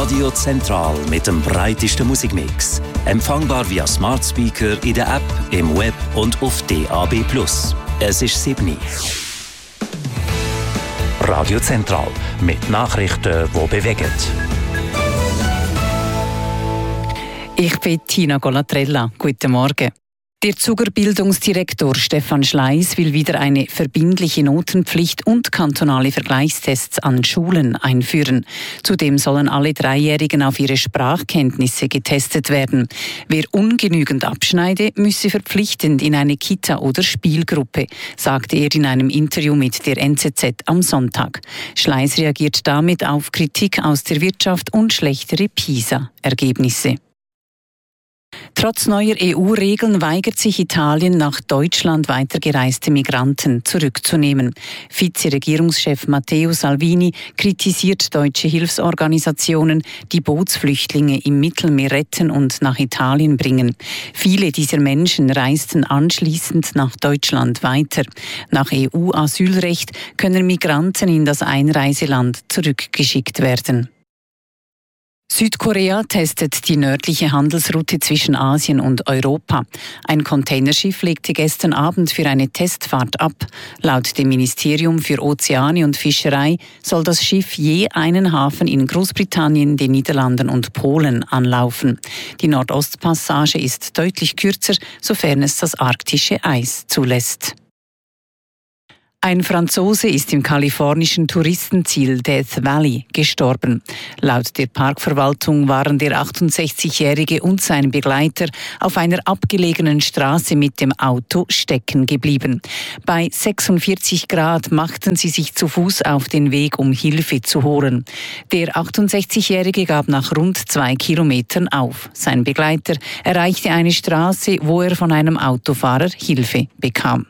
Radio Zentral mit dem breitesten Musikmix. Empfangbar via Smart Speaker in der App, im Web und auf DAB+. Es ist 7 Uhr. Radio Zentral mit Nachrichten, die bewegen. Ich bin Tina Golatrella. Guten Morgen. Der Zuger Bildungsdirektor Stefan Schleiss will wieder eine verbindliche Notenpflicht und kantonale Vergleichstests an Schulen einführen. Zudem sollen alle Dreijährigen auf ihre Sprachkenntnisse getestet werden. Wer ungenügend abschneide, müsse verpflichtend in eine Kita oder Spielgruppe, sagte er in einem Interview mit der NZZ am Sonntag. Schleiss reagiert damit auf Kritik aus der Wirtschaft und schlechtere PISA-Ergebnisse. Trotz neuer EU-Regeln weigert sich Italien, nach Deutschland weitergereiste Migranten zurückzunehmen. Vize-Regierungschef Matteo Salvini kritisiert deutsche Hilfsorganisationen, die Bootsflüchtlinge im Mittelmeer retten und nach Italien bringen. Viele dieser Menschen reisten anschließend nach Deutschland weiter. Nach EU-Asylrecht können Migranten in das Einreiseland zurückgeschickt werden. Südkorea testet die nördliche Handelsroute zwischen Asien und Europa. Ein Containerschiff legte gestern Abend für eine Testfahrt ab. Laut dem Ministerium für Ozeane und Fischerei soll das Schiff je einen Hafen in Großbritannien, den Niederlanden und Polen anlaufen. Die Nordostpassage ist deutlich kürzer, sofern es das arktische Eis zulässt. Ein Franzose ist im kalifornischen Touristenziel Death Valley gestorben. Laut der Parkverwaltung waren der 68-Jährige und sein Begleiter auf einer abgelegenen Straße mit dem Auto stecken geblieben. Bei 46 Grad machten sie sich zu Fuß auf den Weg, um Hilfe zu holen. Der 68-Jährige gab nach rund 2 Kilometern auf. Sein Begleiter erreichte eine Straße, wo er von einem Autofahrer Hilfe bekam.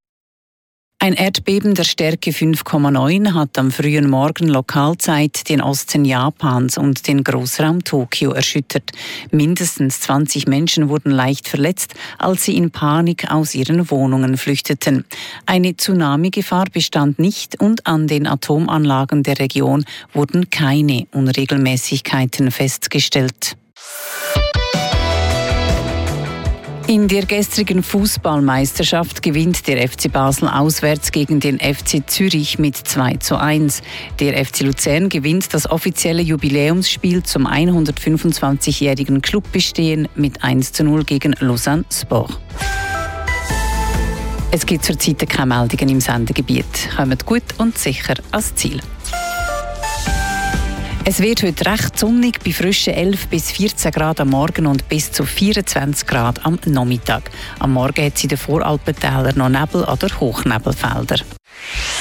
Ein Erdbeben der Stärke 5,9 hat am frühen Morgen Lokalzeit den Osten Japans und den Großraum Tokio erschüttert. Mindestens 20 Menschen wurden leicht verletzt, als sie in Panik aus ihren Wohnungen flüchteten. Eine Tsunami-Gefahr bestand nicht und an den Atomanlagen der Region wurden keine Unregelmäßigkeiten festgestellt. In der gestrigen Fußballmeisterschaft gewinnt der FC Basel auswärts gegen den FC Zürich mit 2:1. Der FC Luzern gewinnt das offizielle Jubiläumsspiel zum 125-jährigen Clubbestehen mit 1:0 gegen Lausanne Sport. Es gibt zurzeit keine Meldungen im Sendegebiet. Kommt gut und sicher ans Ziel. Es wird heute recht sonnig bei frischen 11 bis 14 Grad am Morgen und bis zu 24 Grad am Nachmittag. Am Morgen hat es in den Voralpentälern noch Nebel oder Hochnebelfelder.